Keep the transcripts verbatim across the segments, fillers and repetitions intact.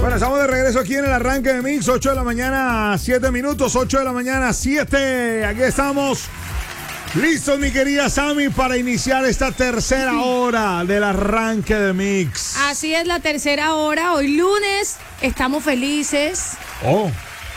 Bueno, estamos de regreso aquí en el arranque de Mix, ocho de la mañana, siete minutos, ocho de la mañana, siete. Aquí estamos. Listos, mi querida Sammy, para iniciar esta tercera hora del arranque de Mix. Así es, la tercera hora. Hoy lunes, estamos felices. Oh.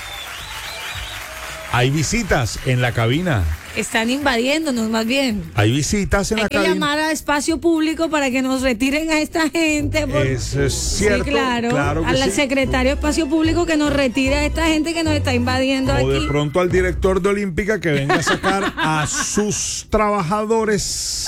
Hay visitas en la cabina. Están invadiéndonos, más bien. Hay visitas en Hay la que cabina. llamar a espacio público para que nos retiren a esta gente. Por... Eso es cierto. Sí, claro. claro que Al sí. secretario de espacio público que nos retire a esta gente que nos está invadiendo O aquí. de pronto al director de Olímpica que venga a sacar a sus trabajadores.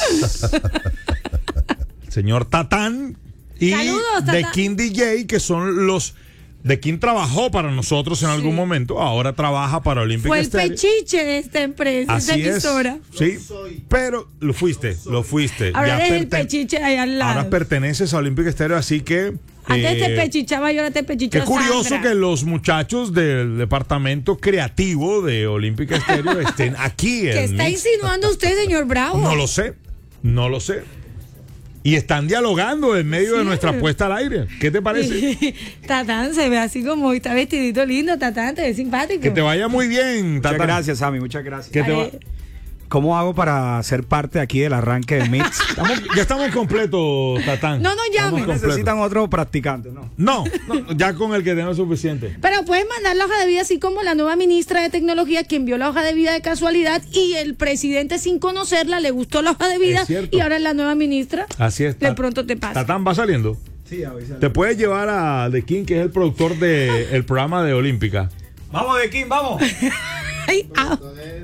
Señor Tatán y Saludos, The Tatán. King D J, que son los... The King trabajó para nosotros en algún Sí. momento, ahora trabaja para Olímpica Fue el Estéreo. pechiche de esta empresa, Así esta es. emisora. Sí, pero lo fuiste, lo fuiste. Ahora eres el perten- pechiche ahí al lado. Ahora perteneces a Olímpica Estéreo, así que... Antes eh, te pechichaba y ahora te pechicha Qué curioso Sandra. que los muchachos del departamento creativo de Olímpica Estéreo estén aquí. ¿Qué en está Mix. insinuando usted, señor Bravo? No lo sé, no lo sé. Y están dialogando en medio Sí. de nuestra puesta al aire. ¿Qué te parece? Tatán se ve así como está vestidito lindo, Tatán, te ve simpático. Que te vaya muy bien, Muchas Tatán. gracias, Sammy, muchas gracias. Que te va- Vale. ¿Cómo hago para ser parte aquí del arranque de Mix? Estamos- ya estamos completos, Tatán. No nos llamen. Estamos No completos. necesitan otro practicante, ¿no? No, no, ya con el que tenemos es suficiente. Pero pueden mandar la hoja de vida, así como la nueva ministra de Tecnología que envió la hoja de vida de casualidad y el presidente, sin conocerla, le gustó la hoja de vida Es cierto. y ahora es la nueva ministra. Así es. De pronto te pasa. Tatán va saliendo. Sí, avísale. Te puedes llevar a The King, que es el productor del programa de Olímpica. Vamos, de Kim, vamos. Ay, ah.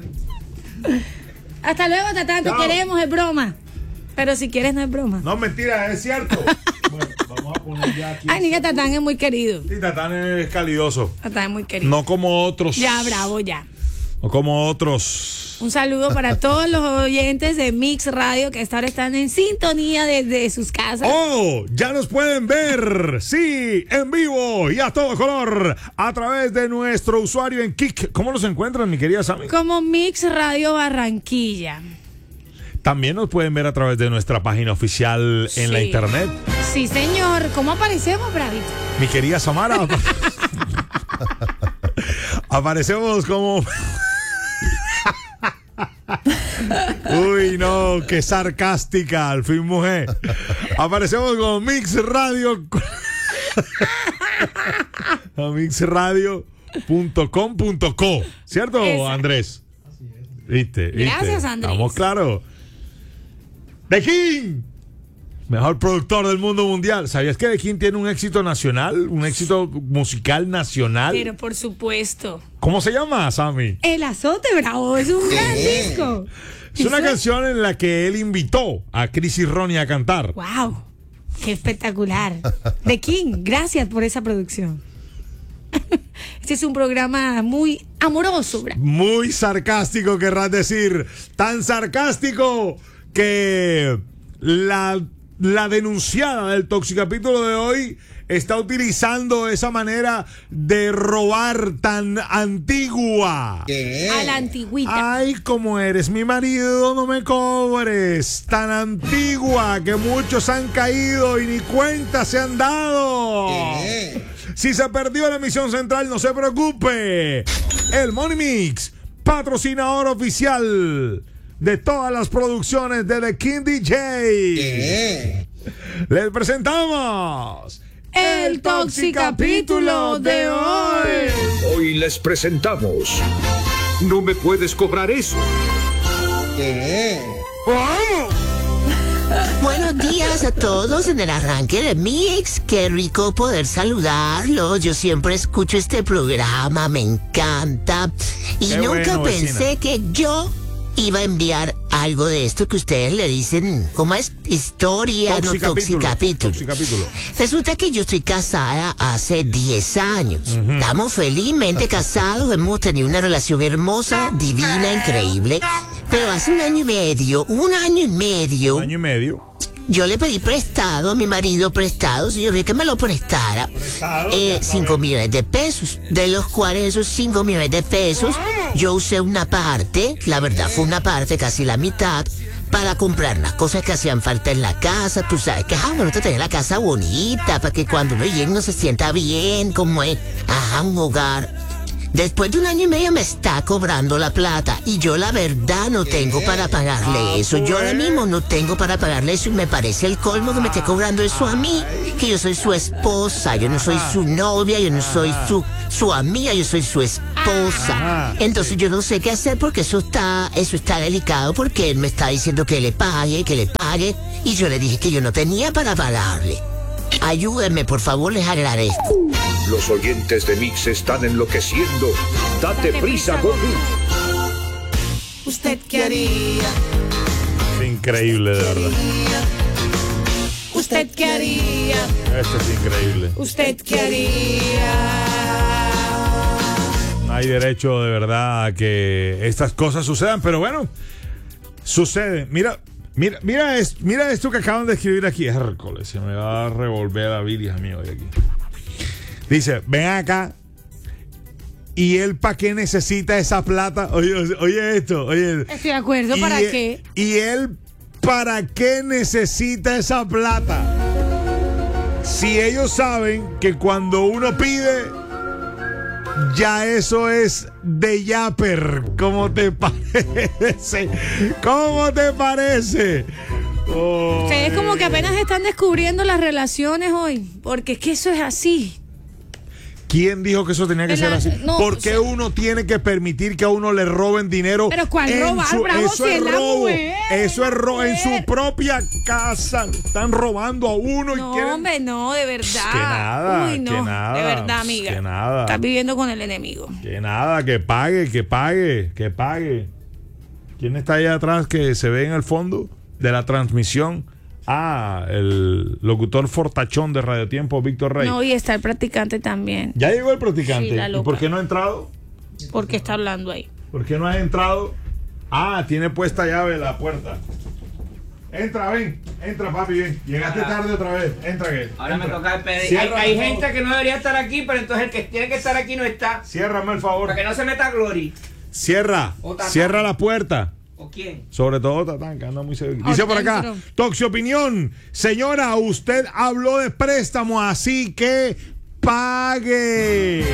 Hasta luego, Tatán, te Chao. queremos, es broma. Pero si quieres, no es broma. No, mentira, es cierto. Bueno, vamos a poner ya aquí. Ay, ni que Tatán es muy querido. Sí, Tatán es calidoso. Tatán es muy querido. No como otros. Ya, bravo, ya. No como otros. Un saludo para todos los oyentes de Mix Radio que hasta ahora están en sintonía desde sus casas. ¡Oh! Ya nos pueden ver. Sí, en vivo y a todo color. A través de nuestro usuario en Kik. ¿Cómo los encuentran, mi querida Sammy? Como Mix Radio Barranquilla. También nos pueden ver a través de nuestra página oficial en Sí. la internet. Sí, señor. ¿Cómo aparecemos, Bravito? Mi querida Samara. Aparecemos como... Uy, no, qué sarcástica, al fin mujer. Aparecemos como Mix Radio. mix radio punto com punto co, ¿cierto, Esa. Andrés? ¿Viste? ¿Viste? Gracias, Andrés. Estamos claros. The King, mejor productor del mundo mundial. ¿Sabías que The King tiene un éxito nacional? Un éxito musical nacional. Pero por supuesto. ¿Cómo se llama, Sammy? El Azote Bravo es un gran disco. Es una Eso- canción en la que él invitó a Chris y Ronnie a cantar. ¡Wow! ¡Qué espectacular! The King, gracias por esa producción. Este es un programa muy amoroso, Bravo. Muy sarcástico, querrás decir. Tan sarcástico que la, la denunciada del Toxicapítulo de hoy está utilizando esa manera de robar tan antigua. A la antigüita. Ay, como eres mi marido, no me cobres. Tan antigua que muchos han caído y ni cuenta se han dado. Si se perdió la emisión central, no se preocupe. El Money Mix, patrocinador oficial de todas las producciones de The King D J. Les presentamos El Toxicapítulo de hoy. Hoy les presentamos. No me puedes cobrar eso. Buenos días a todos en el arranque de Mix. Qué rico poder saludarlos. Yo siempre escucho este programa, me encanta. Y Qué nunca bueno, pensé vecina. que yo iba a enviar algo de esto que ustedes le dicen, ¿cómo es? Historia, no toxicapítulo. Toxicapítulo. Resulta que yo estoy casada hace diez años. Estamos felizmente casados, hemos tenido una relación hermosa, divina, increíble. Pero hace un año y medio, un año y medio, Un año y medio. yo le pedí prestado a mi marido, prestado, si yo vi que me lo prestara, eh, cinco millones de pesos. De los cuales esos cinco millones de pesos, yo usé una parte, la verdad fue una parte, casi la mitad, para comprar las cosas que hacían falta en la casa. Tú sabes que, ah, bueno, te tenés la casa bonita, para que cuando uno llegue uno se sienta bien, como es, ajá, un hogar. Después de un año y medio me está cobrando la plata y yo la verdad no tengo para pagarle eso. Yo ahora mismo no tengo para pagarle eso y me parece el colmo que me esté cobrando eso a mí, que yo soy su esposa, yo no soy su novia, yo no soy su, su amiga, yo soy su esposa. Entonces yo no sé qué hacer porque eso está, eso está delicado porque él me está diciendo que le pague, que le pague y yo le dije que yo no tenía para pagarle. Ayúdenme, por favor, les agradezco. Los oyentes de Mix están enloqueciendo. Date prisa, Goku. ¿Usted qué haría? Es increíble, de verdad. ¿Usted qué haría? Esto es increíble. ¿Usted qué haría? No hay derecho de verdad a que estas cosas sucedan, pero bueno, suceden. Mira, mira, mira, es, mira esto que acaban de escribir aquí. Hércules, se me va a revolver la bilis a mí hoy aquí. Dice, ven acá. ¿Y él para qué necesita esa plata? Oye, oye esto, oye. Estoy de acuerdo, ¿para y, qué? ¿Y él para qué necesita esa plata? Si ellos saben que cuando uno pide, ya eso es de yapper. ¿Cómo te parece? ¿Cómo te parece? Oh, Ustedes como que apenas están descubriendo las relaciones hoy, porque es que eso es así. ¿Quién dijo que eso tenía que En ser la- así? no, ¿Por o qué sea- uno tiene que permitir que a uno le roben dinero? Pero ¿cuál en robar, su- bravo, eso si es es la robo. mujer, Eso es robo en mujer. su propia casa. Están robando a uno No, y quieren... hombre, no, de verdad. Que nada, Uy, no, que nada, de verdad, amiga. que nada. Estás viviendo con el enemigo. Que nada, que pague, que pague, que pague. ¿Quién está ahí atrás que se ve en el fondo de la transmisión? Ah, el locutor fortachón de Radio Tiempo, Víctor Rey. No, y está el practicante también, Ya llegó el practicante. Sí, la ¿Y loca. por qué no ha entrado? porque está hablando ahí. ¿Por qué no has entrado? Ah, tiene puesta llave la puerta. Entra, ven. Entra, papi, ven. Llegaste Ahora- tarde otra vez. Entra, que. Ahora me entra. toca pedir. Hay, Cierra, hay por favor. gente que no debería estar aquí, pero entonces el que tiene que estar aquí no está. Ciérrame el favor. Para que no se meta Glory. Cierra. O Tatán. Cierra la puerta. ¿O quién? Sobre todo Tatán, que anda muy seguro. Dice por acá, Adentro. Toxi Opinión. Señora, usted habló de préstamo, así que pague.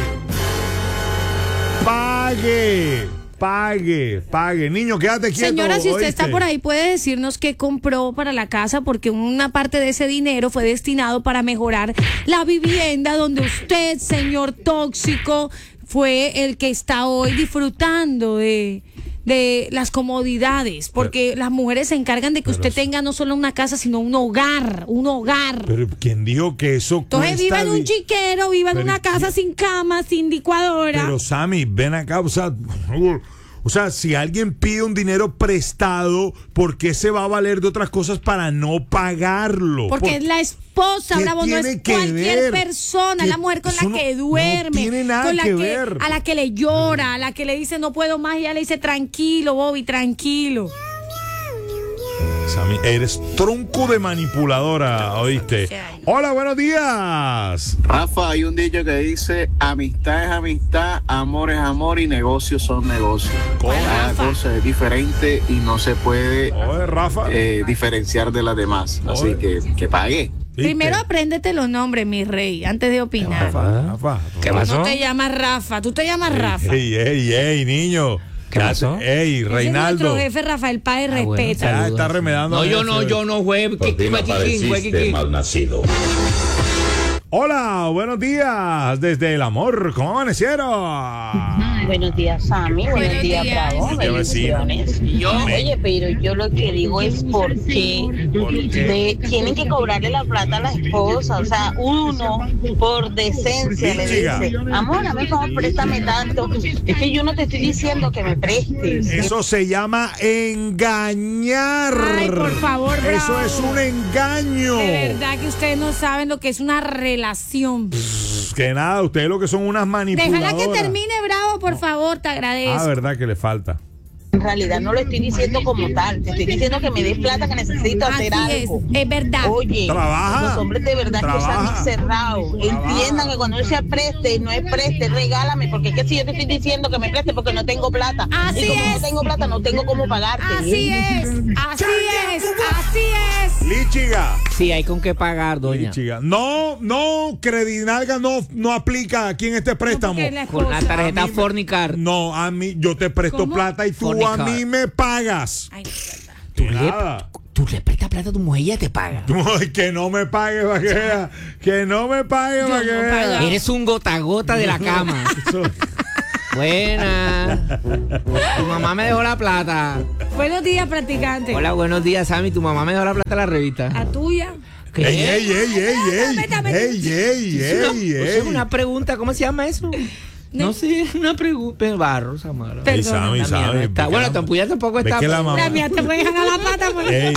Pague. Pague, pague. Niño, quédate quieto. Señora, si usted ¿oíste? está por ahí, puede decirnos qué compró para la casa, porque una parte de ese dinero fue destinado para mejorar la vivienda donde usted, señor tóxico, fue el que está hoy disfrutando de, de las comodidades, porque las mujeres se encargan de que usted tenga no solo una casa, sino un hogar, un hogar. Pero ¿quién dijo que eso Entonces cuesta viva en un di- chiquero, viva en Pero una casa ¿quién- sin cama, sin licuadora. Pero Sammy, ven acá, o sea, o sea, si alguien pide un dinero prestado, ¿por qué se va a valer de otras cosas para no pagarlo? Porque ¿Por- es la esposa, ¿Qué bravo, no es tiene que cualquier ver? persona, ¿Qué- la mujer con eso la no- que no duerme, tiene nada con la que que, ver. a la que le llora, a la que le dice no puedo más y ella le dice tranquilo, Bobby, tranquilo. Sammy, eres tronco de manipuladora, ¿oíste? Sí. Hola, buenos días. Rafa, hay un dicho que dice, amistad es amistad, amor es amor y negocios son negocios. ¿Cómo? Cada Rafa. cosa es diferente y no se puede Oye, Rafa. eh, diferenciar de las demás. Así Oye. que que pague. ¿Viste? Primero apréndete los nombres, mi rey, antes de opinar. Rafa, Rafa. ¿Qué Tú pasó? no te llamas Rafa, tú te llamas Rafa. Ey, ey, ey, niño. ¿Qué pasó? Ey, Ese es Reinaldo. nuestro jefe Rafael Páez, Ah, bueno, respeta. Ya saludos. está remedando. No, al yo no, jefe. yo no fue. Por ti me apareciste, malnacido. Hola, buenos días. Desde el amor, ¿cómo amanecieron? Buenos días, Sammy. Buenos, Buenos días, días. Bravo. Buenos días, vecino. Bendiciones. Y yo. Oye, pero yo lo que digo es por qué ¿Por qué? de- tienen que cobrarle la plata a la esposa. O sea, uno por decencia le Chica. dice, amor, a mí favor, préstame tanto. Es que yo no te estoy diciendo que me prestes. Eso se llama engañar. Ay, por favor, bravo. Eso es un engaño. De verdad que ustedes no saben lo que es una relación. Que nada, ustedes lo que son unas manipuladoras. Déjala que termine, bravo, por favor, te agradezco. Ah, verdad que le falta. En realidad no lo estoy diciendo como tal, te estoy diciendo que me des plata que necesito hacer Así es, algo. es verdad. Oye, Trabaja. los hombres de verdad Trabaja. que están encerrados. Entiendan que cuando él se preste, no es preste, regálame, porque es que si yo te estoy diciendo que me preste porque no tengo plata. Así y como es. no tengo plata, no tengo cómo pagarte. Así es, así es, así es. Lichiga. Sí, hay con qué pagar, doña. Lichiga. No, no, Credinalga no, no aplica aquí en este préstamo. porque la Con la esposa- tarjeta A mí me- Fornicar. No, a mí, yo te presto ¿Cómo? plata y tú a Fornicar. mí me pagas. Ay, no, es verdad. Tú le, Nada. tú le prestas plata a tu mujer y ella te paga. Ay, que no me pague para que vea. Que no me pague Yo para que no vea. pago. Eres un gota a gota de la cama. Eso- Buena. Tu mamá me dejó la plata. Buenos días, practicante. Hola, buenos días, Sammy. Tu mamá me dejó la plata de la revista. ¿A tuya? ¿Qué? Ey, ey, ey, ey, ey. Vete, vete. Ey, ey, Eso ey, es ey. una pregunta, ¿cómo se llama eso? No sé, una pregunta. Barro, Samara. Perdón. Ey, Sammy, La mía no Sammy, está. ve Bueno, que tu ampulla tampoco ve está. que la pero- mamá- La mía te puede jalar la pata. Pues. Ey,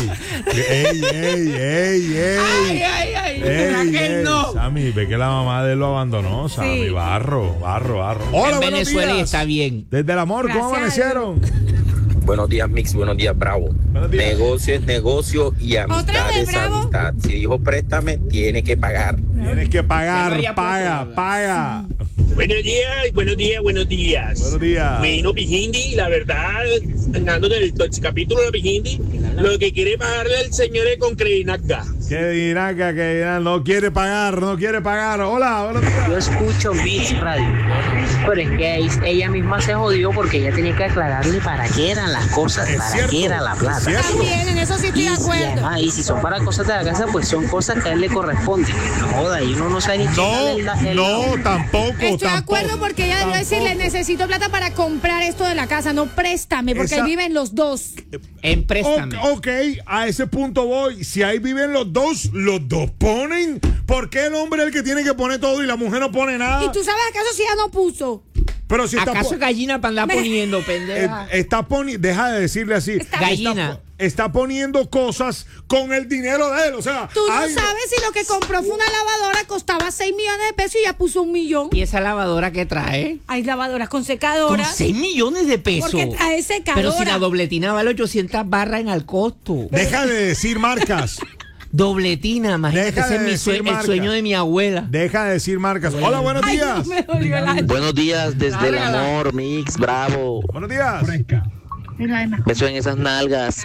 ey, ey, ey, ey. Ay, ay, ay. ¿Verdad Ey, que ey. no? Sammy, ve que la mamá de él lo abandonó, Sammy. Sí. Barro, barro, barro. Hola, En buenos Venezuela y días. está bien. Desde el amor, ¿cómo Gracias a amanecieron? Buenos días, Mix. Buenos días, Bravo. Buenos días. Negocio es negocio y amistad vez, es Bravo? amistad. Si dijo préstame, tiene que pagar. Tienes que Ya pagar, no había paga, puesto, paga. Buenos días, buenos días, buenos días. Buenos días. Bueno, Pijindi, la verdad, andando en el, el capítulo de Pijindi, lo que quiere pagarle al señor es con Credinacga. Que dirá que, que dirá, no quiere pagar, no quiere pagar. Hola, buenos días. Yo escucho Beats Radio, pero es que ahí ella misma se jodió porque ella tenía que aclararle para qué eran las cosas, Es para cierto, qué era la es plata. cierto. También, en eso sí estoy Y de si, acuerdo. además, y si son para cosas de la casa, pues son cosas que a él le corresponden. No joda, y uno no sabe ni No, quitarle el- el- no, tampoco, Estoy de tampoco. acuerdo porque ella debió decirle, Tampoco. necesito plata para comprar esto de la casa, no préstame, porque Esa- ahí viven los dos. En préstame. O- ok, a ese punto voy. Si ahí viven los dos, los dos ponen. ¿Por qué el hombre es el que tiene que poner todo y la mujer no pone nada? ¿Y tú sabes acaso si ella no puso? Pero si está, ¿Acaso po- es gallina para andar Me- poniendo, eh, pendeja? está poniendo, deja de decirle así. Gallina. Está, está poniendo cosas con el dinero de él. O sea, Tú no ay, sabes si lo que compró fue una lavadora, costaba seis millones de pesos y ya puso un millón. ¿Y esa lavadora que trae? Hay lavadoras con Con secadora. seis millones de pesos. Porque trae secadora. Pero si la dobletina vale ochocientas barras en al costo. deja de decir marcas. Dobletina, imagínate, Deja ese de es mi decir sue- el marca. sueño de mi abuela. Deja de decir marcas. Hola, buenos Ay, días. no, me dolió el alma. Buenos días desde el amor, Mix, bravo. Buenos días. Beso en esas nalgas.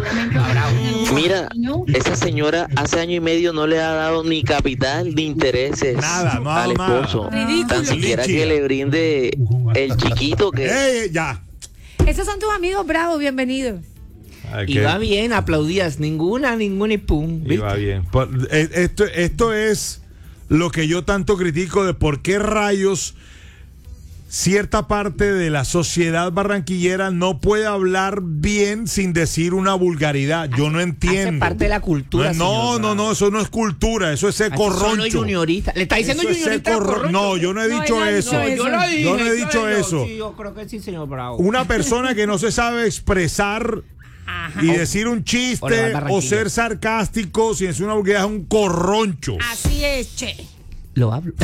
Mira, esa señora hace año y medio no le ha dado ni capital ni intereses Nada, no ha al dado nada. esposo. Ridículo. Tan siquiera Lichi. que le brinde el chiquito que... Ey, ya. Esos son tus amigos, bravo, bienvenidos. Ay, Y qué- va bien, aplaudías. Ninguna, ninguna y pum. Y va bien. Por- eh, Esto, esto es lo que yo tanto critico de por qué rayos cierta parte de la sociedad barranquillera no puede hablar bien sin decir una vulgaridad. Yo no entiendo. Hace parte de la cultura. No, no, no, no, eso no es cultura, eso es ser Así son los corroncho. junioristas. ¿Le está diciendo Eso es ser juniorista? corro- corroncho? No, yo no he No, dicho ella eso. no, Yo lo dije. Yo no he yo- dicho yo- eso. Sí, yo creo que sí, señor Bravo. Una persona que no se sabe expresar y decir un O le va chiste al o Barranquilla. ser sarcástico sin decir una vulgaridad es un corroncho. Así es, che. Lo hablo.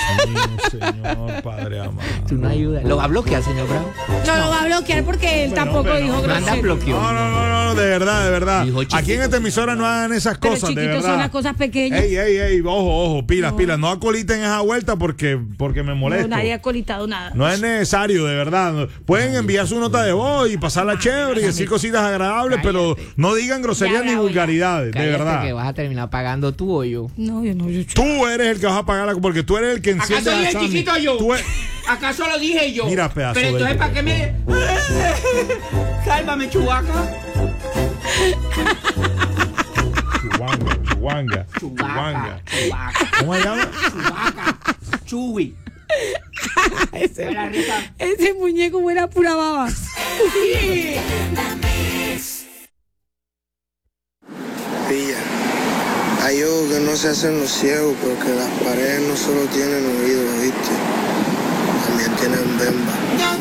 Señor Padre amado. Tú no ayudas. Lo va a bloquear, señor Bravo. No lo va a bloquear porque él tampoco hombre, dijo no. Manda grosero. bloqueo. No, no, no, no, de verdad, de verdad. Dijo chiquito, Aquí en esta emisora no hagan esas Pero cosas, de chiquitos verdad. son las cosas pequeñas. Ey, ey, ey, ojo, ojo, pilas, pilas. No acoliten esa vuelta porque, porque me molesto. No, nadie ha colitado nada. No es necesario, de verdad. Pueden enviar su nota de voz y pasarla chévere y decir cositas agradables, pero no digan groserías Ya, ni bravo, ya. vulgaridades, de Cállate verdad. que vas a terminar pagando tú o yo. No, yo no, yo Tú eres el que vas a pagar la, porque tú eres el que enciende ¿Acaso la dije Sammy. chiquito yo? Tú e- ¿Acaso lo dije yo? Mira, pedazo Pero de- entonces, ¿para qué me...? Sálvame, Chubaca. Chuanga, chuanga, chuanga. Chubaca. Chubaca. ¿Cómo se llama? Chubaca. Chubi. ese, la risa. ese muñeco huele pura baba. Pilla, hay ojos que no se hacen los ciegos porque las paredes no solo tienen oídos, ¿viste? También tienen bemba.